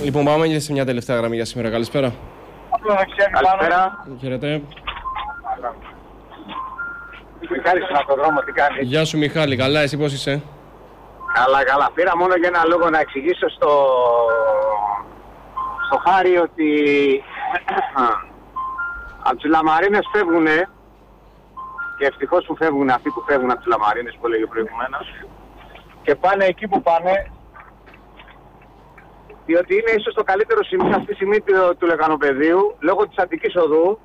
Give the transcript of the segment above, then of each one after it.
Λοιπόν, πάμε και σε μια τελευταία γραμμή για σήμερα. Καλησπέρα. Καλησπέρα. Χαίρετε. Μιχάλης στον αυτοδρόμο, τι κάνεις? Γεια σου Μιχάλη, καλά, εσύ πώς είσαι? Καλά, καλά. Πήρα μόνο για ένα λόγο να εξηγήσω στο Χάρη ότι από τους Λαμαρίνες φεύγουνε, και ευτυχώς που φεύγουν αυτοί που φεύγουν από τους Λαμαρίνες που έλεγε προηγουμένως, και πάνε εκεί που πάνε, διότι είναι ίσως το καλύτερο σημείο αυτή τη στιγμή του Λεκανοπεδίου, λόγω της Αττικής Οδού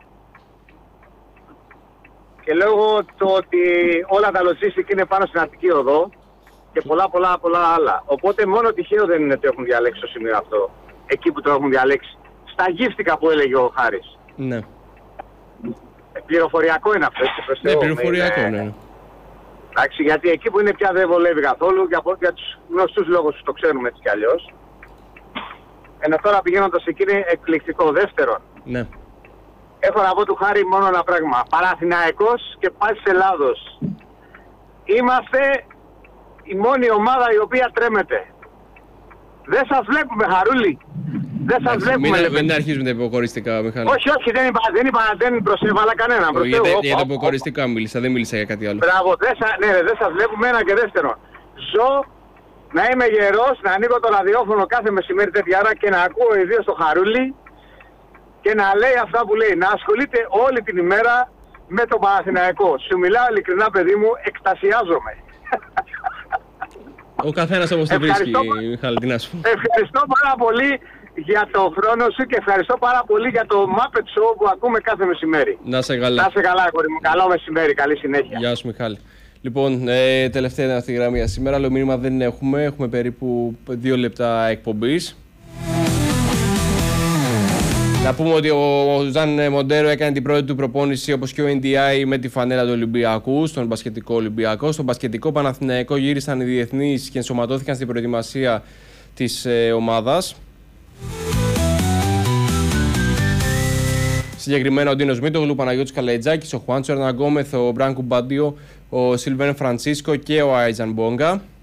και λόγω του ότι όλα τα logistic είναι πάνω στην Αττική Οδό και πολλά άλλα. Οπότε μόνο τυχαίο δεν είναι ότι έχουν διαλέξει το σημείο αυτό, εκεί που το έχουν διαλέξει. Στα γύφτικα που έλεγε ο Χάρης. Ναι. Πληροφοριακό είναι αυτό, έτσι προς Θεό. Ναι, πληροφοριακό, ναι. Εντάξει, γιατί εκεί που είναι πια δεν βολεύει καθόλου, για τους γνωστούς λόγους το ξέρουμε έτσι κι αλλιώς. Ενώ τώρα πηγαίνοντας εκεί είναι εκπληκτικό. Δεύτερον, Ναι. έχω να πω του Χάρη μόνο ένα πράγμα. Παναθηναϊκός και Πάσης Ελλάδος. Είμαστε η μόνη ομάδα η οποία τρέμεται. Δεν σας βλέπουμε, Χαρούλη. Δεν σας βλέπουμε. Μην αρχίζουμε τα υποκοριστικά, Μιχάλη. Όχι, δεν προσέβαλα κανέναν. Για τα υποκοριστικά μίλησα, δεν μίλησα για κάτι άλλο. Μπράβο, δεν σας βλέπουμε, ένα και δεύτερον. Ζω να είμαι γερός, να ανοίγω το ραδιόφωνο κάθε μεσημέρι τέτοια ώρα και να ακούω ιδίως το Χαρούλη και να λέει αυτά που λέει. Να ασχολείται όλη την ημέρα με το Παναθηναϊκό. Σου μιλάω ειλικρινά, παιδί μου, εκστασιάζομαι. Ο καθένας όπως τη βρίσκει, Μιχάλη, τι να σου πω. Ευχαριστώ πάρα πολύ για το χρόνο σου και ευχαριστώ πάρα πολύ για το Muppet Show που ακούμε κάθε μεσημέρι. Να σε καλά. Να σε καλά, κόρη μου. Καλό μεσημέρι, καλή συνέχεια. Γεια σου, Μιχάλη. Λοιπόν, τελευταία αυτή γραμμή για σήμερα. Άλλο μήνυμα δεν έχουμε. Έχουμε περίπου 2 λεπτά εκπομπής. Να πούμε ότι ο Ζαν Μοντέρο έκανε την πρώτη του προπόνηση όπως και ο NDI με τη φανέλα του Ολυμπιακού, στον μπασκετικό Ολυμπιακό. Στον μπασκετικό Παναθηναϊκό γύρισαν οι διεθνείς και ενσωματώθηκαν στην προετοιμασία της ομάδας. Συγκεκριμένα ο Ντίνος Μίτογλου, ο Παναγιώτης Καλαϊτζάκης, ο Χουάντσο Ερναγκόμεθ, ο Μπράνκου Μπάντιο, ο Σιλβέν Φραντσίσκο και ο Άιτζαν Μπόγκα.